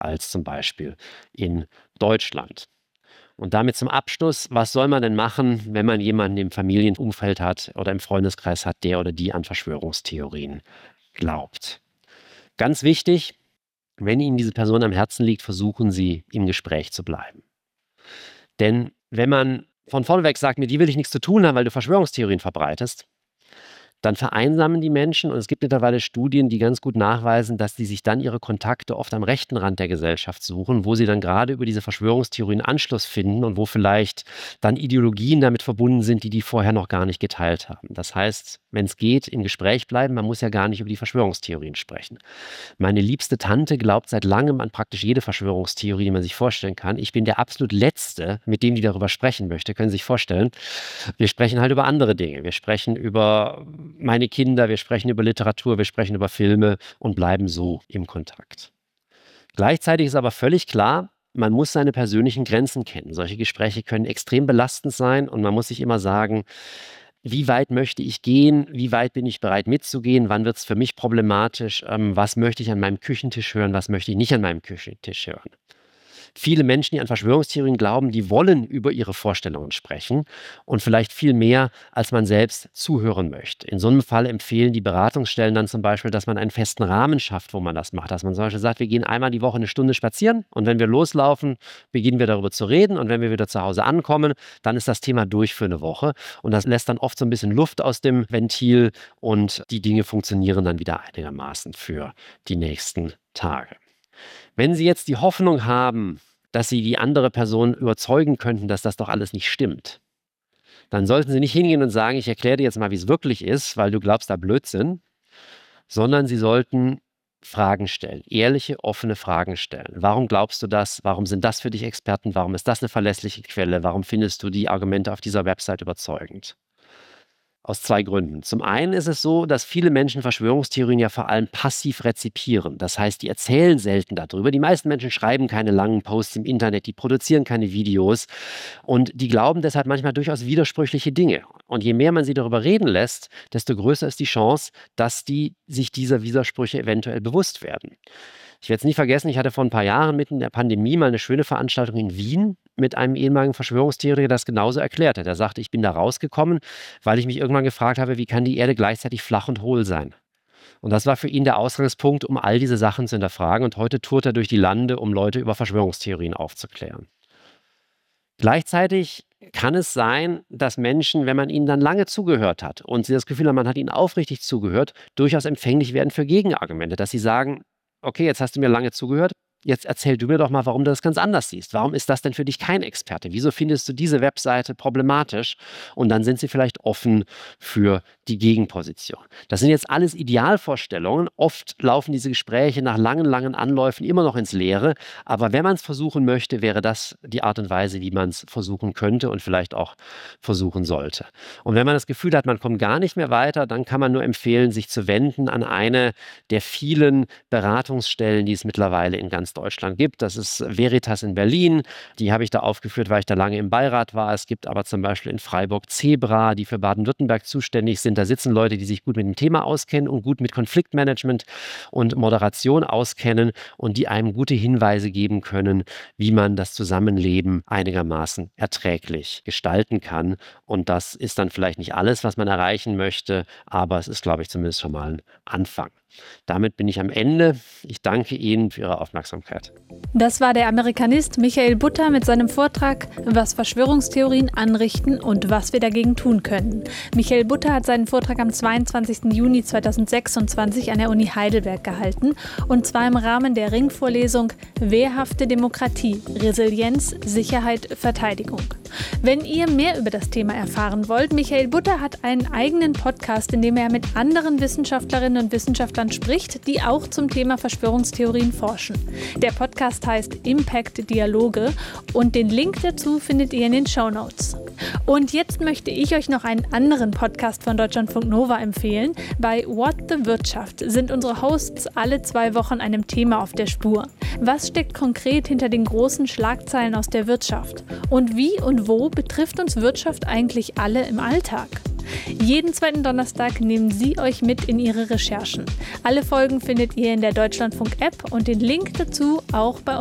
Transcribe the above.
als zum Beispiel in Deutschland. Und damit zum Abschluss, was soll man denn machen, wenn man jemanden im Familienumfeld hat oder im Freundeskreis hat, der oder die an Verschwörungstheorien glaubt? Ganz wichtig, wenn Ihnen diese Person am Herzen liegt, versuchen Sie, im Gespräch zu bleiben. Denn wenn man von vorneweg sagt, mit dir will ich nichts zu tun haben, weil du Verschwörungstheorien verbreitest, dann vereinsamen die Menschen und es gibt mittlerweile Studien, die ganz gut nachweisen, dass sie sich dann ihre Kontakte oft am rechten Rand der Gesellschaft suchen, wo sie dann gerade über diese Verschwörungstheorien Anschluss finden und wo vielleicht dann Ideologien damit verbunden sind, die vorher noch gar nicht geteilt haben. Das heißt, wenn es geht, im Gespräch bleiben, man muss ja gar nicht über die Verschwörungstheorien sprechen. Meine liebste Tante glaubt seit langem an praktisch jede Verschwörungstheorie, die man sich vorstellen kann. Ich bin der absolut Letzte, mit dem die darüber sprechen möchte, können Sie sich vorstellen. Wir sprechen halt über andere Dinge. Wir sprechen über meine Kinder, wir sprechen über Literatur, wir sprechen über Filme und bleiben so im Kontakt. Gleichzeitig ist aber völlig klar, man muss seine persönlichen Grenzen kennen. Solche Gespräche können extrem belastend sein und man muss sich immer sagen, wie weit möchte ich gehen, wie weit bin ich bereit mitzugehen, wann wird es für mich problematisch, was möchte ich an meinem Küchentisch hören, was möchte ich nicht an meinem Küchentisch hören. Viele Menschen, die an Verschwörungstheorien glauben, die wollen über ihre Vorstellungen sprechen und vielleicht viel mehr, als man selbst zuhören möchte. In so einem Fall empfehlen die Beratungsstellen dann zum Beispiel, dass man einen festen Rahmen schafft, wo man das macht. Dass man zum Beispiel sagt, wir gehen einmal die Woche eine Stunde spazieren und wenn wir loslaufen, beginnen wir darüber zu reden und wenn wir wieder zu Hause ankommen, dann ist das Thema durch für eine Woche und das lässt dann oft so ein bisschen Luft aus dem Ventil und die Dinge funktionieren dann wieder einigermaßen für die nächsten Tage. Wenn Sie jetzt die Hoffnung haben, dass Sie die andere Person überzeugen könnten, dass das doch alles nicht stimmt, dann sollten Sie nicht hingehen und sagen, ich erkläre dir jetzt mal, wie es wirklich ist, weil du glaubst da Blödsinn, sondern Sie sollten Fragen stellen, ehrliche, offene Fragen stellen. Warum glaubst du das? Warum sind das für dich Experten? Warum ist das eine verlässliche Quelle? Warum findest du die Argumente auf dieser Website überzeugend? Aus 2 Gründen. Zum einen ist es so, dass viele Menschen Verschwörungstheorien ja vor allem passiv rezipieren. Das heißt, die erzählen selten darüber. Die meisten Menschen schreiben keine langen Posts im Internet, die produzieren keine Videos und die glauben deshalb manchmal durchaus widersprüchliche Dinge. Und je mehr man sie darüber reden lässt, desto größer ist die Chance, dass die sich dieser Widersprüche eventuell bewusst werden. Ich werde es nie vergessen, ich hatte vor ein paar Jahren mitten in der Pandemie mal eine schöne Veranstaltung in Wien mit einem ehemaligen Verschwörungstheoretiker, der das genauso erklärte. Der sagte, ich bin da rausgekommen, weil ich mich irgendwann gefragt habe, wie kann die Erde gleichzeitig flach und hohl sein? Und das war für ihn der Ausgangspunkt, um all diese Sachen zu hinterfragen. Und heute tourt er durch die Lande, um Leute über Verschwörungstheorien aufzuklären. Gleichzeitig kann es sein, dass Menschen, wenn man ihnen dann lange zugehört hat und sie das Gefühl haben, man hat ihnen aufrichtig zugehört, durchaus empfänglich werden für Gegenargumente, dass sie sagen, okay, jetzt hast du mir lange zugehört, jetzt erzähl du mir doch mal, warum du das ganz anders siehst. Warum ist das denn für dich kein Experte? Wieso findest du diese Webseite problematisch? Und dann sind sie vielleicht offen für die Gegenposition. Das sind jetzt alles Idealvorstellungen. Oft laufen diese Gespräche nach langen, langen Anläufen immer noch ins Leere. Aber wenn man es versuchen möchte, wäre das die Art und Weise, wie man es versuchen könnte und vielleicht auch versuchen sollte. Und wenn man das Gefühl hat, man kommt gar nicht mehr weiter, dann kann man nur empfehlen, sich zu wenden an eine der vielen Beratungsstellen, die es mittlerweile in ganz Deutschland gibt. Das ist Veritas in Berlin. Die habe ich da aufgeführt, weil ich da lange im Beirat war. Es gibt aber zum Beispiel in Freiburg Zebra, die für Baden-Württemberg zuständig sind. Da sitzen Leute, die sich gut mit dem Thema auskennen und gut mit Konfliktmanagement und Moderation auskennen und die einem gute Hinweise geben können, wie man das Zusammenleben einigermaßen erträglich gestalten kann. Und das ist dann vielleicht nicht alles, was man erreichen möchte, aber es ist, glaube ich, zumindest schon mal ein Anfang. Damit bin ich am Ende. Ich danke Ihnen für Ihre Aufmerksamkeit. Das war der Amerikanist Michael Butter mit seinem Vortrag, was Verschwörungstheorien anrichten und was wir dagegen tun können. Michael Butter hat seinen Vortrag am 22. Juni 2026 an der Uni Heidelberg gehalten, und zwar im Rahmen der Ringvorlesung Wehrhafte Demokratie, Resilienz, Sicherheit, Verteidigung. Wenn ihr mehr über das Thema erfahren wollt, Michael Butter hat einen eigenen Podcast, in dem er mit anderen Wissenschaftlerinnen und Wissenschaftlern spricht, die auch zum Thema Verschwörungstheorien forschen. Der Podcast heißt Impact Dialoge und den Link dazu findet ihr in den Shownotes. Und jetzt möchte ich euch noch einen anderen Podcast von Deutschlandfunk Nova empfehlen. Bei What the Wirtschaft sind unsere Hosts alle 2 Wochen einem Thema auf der Spur. Was steckt konkret hinter den großen Schlagzeilen aus der Wirtschaft? Und wie und wo betrifft uns Wirtschaft eigentlich alle im Alltag? Jeden zweiten Donnerstag nehmen sie euch mit in ihre Recherchen. Alle Folgen findet ihr in der Deutschlandfunk-App und den Link dazu auch bei